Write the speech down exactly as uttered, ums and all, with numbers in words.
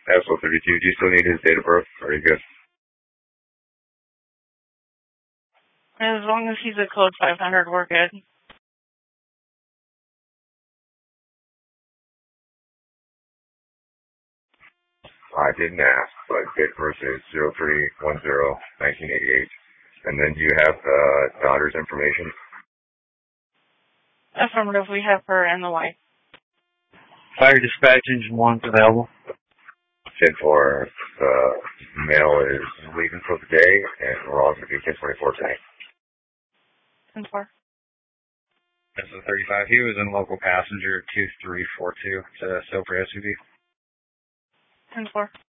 S O thirty-two. Do you still need his date of birth? Or are you good? As long as he's a code five hundred, we're good. I didn't ask, but date of birth is zero three one zero nineteen eighty-eight. And then do you have the daughter's information? Affirmative, we have her and the wife. Fire dispatch engine one's available. ten four, the mail is leaving for the day, and we're all going to be ten twenty-four tonight. ten four. S O thirty-five, he was in local passenger two three four two to Silver S U V. ten four.